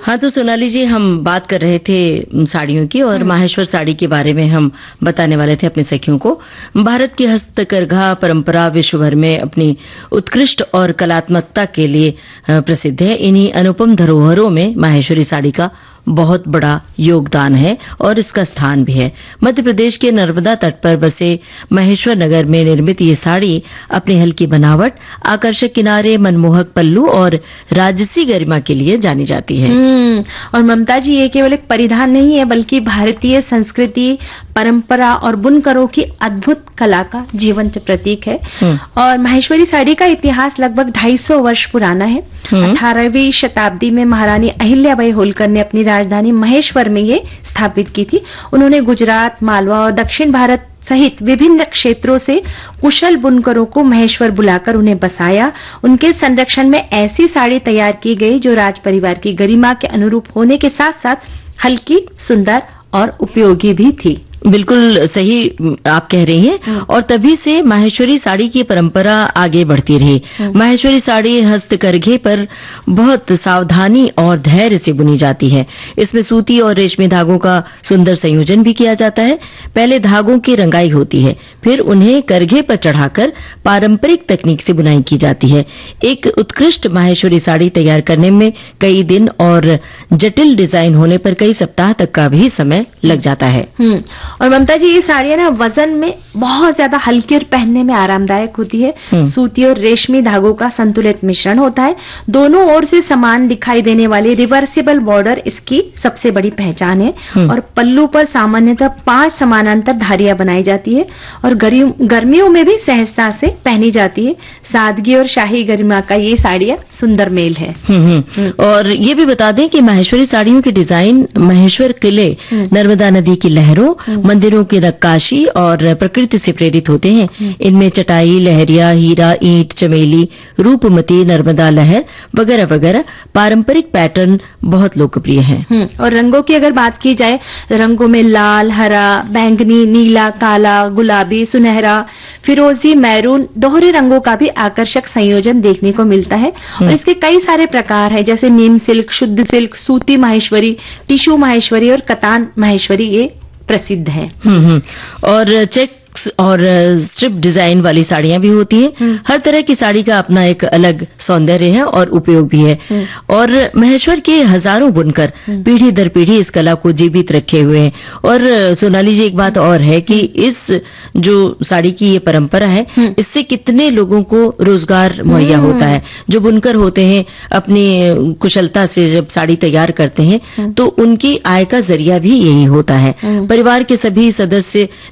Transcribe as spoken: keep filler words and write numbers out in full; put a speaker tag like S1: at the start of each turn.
S1: हाँ, तो सोनाली जी, हम बात कर रहे थे साड़ियों की और माहेश्वर साड़ी के बारे में हम बताने वाले थे अपने सखियों को। भारत की हस्तकरघा परंपरा विश्व भर में अपनी उत्कृष्ट और कलात्मकता के लिए प्रसिद्ध है। इन्हीं अनुपम धरोहरों में माहेश्वरी साड़ी का बहुत बड़ा योगदान है और इसका स्थान भी है। मध्य प्रदेश के नर्मदा तट पर बसे महेश्वर नगर में निर्मित ये साड़ी अपनी हल्की बनावट, आकर्षक किनारे, मनमोहक पल्लू और राजसी गरिमा के लिए जानी जाती है।
S2: और ममता जी, ये केवल एक परिधान नहीं है बल्कि भारतीय संस्कृति, परंपरा और बुनकरों की अद्भुत कला का जीवंत प्रतीक है। और माहेश्वरी साड़ी का इतिहास लगभग ढाई सौ वर्ष पुराना है। अठारहवीं शताब्दी में महारानी अहिल्याबाई होलकर ने अपनी राजधानी महेश्वर में ये स्थापित की थी। उन्होंने गुजरात, मालवा और दक्षिण भारत सहित विभिन्न क्षेत्रों से कुशल बुनकरों को महेश्वर बुलाकर उन्हें बसाया। उनके संरक्षण में ऐसी साड़ी तैयार की गई जो राज परिवार की गरिमा के अनुरूप होने के साथ साथ हल्की, सुंदर और उपयोगी भी थी।
S1: बिल्कुल सही आप कह रही हैं। और तभी से माहेश्वरी साड़ी की परंपरा आगे बढ़ती रही। माहेश्वरी साड़ी हस्तकरघे पर बहुत सावधानी और धैर्य से बुनी जाती है। इसमें सूती और रेशमी धागों का सुंदर संयोजन भी किया जाता है। पहले धागों की रंगाई होती है, फिर उन्हें करघे पर चढ़ाकर पारंपरिक तकनीक से बुनाई की जाती है। एक उत्कृष्ट माहेश्वरी साड़ी तैयार करने में कई दिन और जटिल डिजाइन होने पर कई सप्ताह तक का भी समय लग जाता है।
S2: और ममता जी, ये साड़ियां ना वजन में बहुत ज्यादा हल्की और पहनने में आरामदायक होती है। सूती और रेशमी धागों का संतुलित मिश्रण होता है। दोनों ओर से समान दिखाई देने वाली रिवर्सिबल बॉर्डर इसकी सबसे बड़ी पहचान है। और पल्लू पर सामान्यतः पांच समानांतर धारियां बनाई जाती है और गर्मियों में भी सहजता से पहनी जाती है। सादगी और शाही गरिमा का ये साड़ियां सुंदर मेल है।
S1: और ये भी बता दें कि माहेश्वरी साड़ियों के डिजाइन महेश्वर किले, नर्मदा नदी की लहरों, मंदिरों की नक्काशी और प्रकृति से प्रेरित होते हैं। इनमें चटाई, लहरिया, हीरा, ईंट, चमेली, रूपमती, नर्मदा लहर वगैरह वगैरह पारंपरिक पैटर्न बहुत लोकप्रिय हैं।
S2: और रंगों की अगर बात की जाए, रंगों में लाल, हरा, बैंगनी, नीला, काला, गुलाबी, सुनहरा, फिरोजी, मैरून दोहरे रंगों का भी आकर्षक संयोजन देखने को मिलता है। और इसके कई सारे प्रकार हैं, जैसे नीम सिल्क, शुद्ध सिल्क, सूती माहेश्वरी, टिश्यू माहेश्वरी और कतान माहेश्वरी ये प्रसिद्ध है।
S1: और चेक और स्ट्रिप डिजाइन वाली साड़ियां भी होती हैं। हर तरह की साड़ी का अपना एक अलग सौंदर्य है और उपयोग भी है। और महेश्वर के हजारों बुनकर पीढ़ी दर पीढ़ी इस कला को जीवित रखे हुए हैं। और सोनाली जी, एक बात और है कि इस जो साड़ी की ये परंपरा है, इससे कितने लोगों को रोजगार मुहैया होता है। जो बुनकर होते हैं अपनी कुशलता से जब साड़ी तैयार करते हैं तो उनकी आय का जरिया भी यही होता है। परिवार के सभी सदस्य